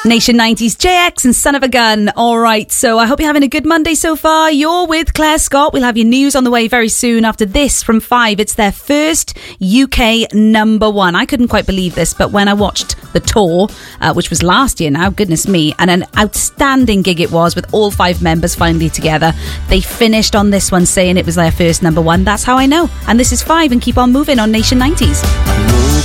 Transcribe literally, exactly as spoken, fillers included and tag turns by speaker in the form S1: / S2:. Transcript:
S1: Nation nineties, J X and Son of a Gun. All right, so I hope you're having a good Monday so far. You're with Claire Scott. We'll have your news on the way very soon after this from Five. It's their first U K number one. I couldn't quite believe this, but when I watched the tour, uh, which was last year now, goodness me, and an outstanding gig it was with all five members finally together. They finished on this one saying it was their first number one. That's how I know. And this is Five and Keep On Moving on Nation nineties.